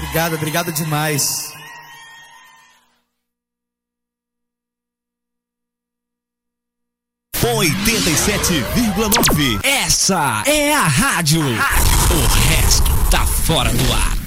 Obrigado demais. Com 87,9. Essa é a rádio. O resto tá fora do ar.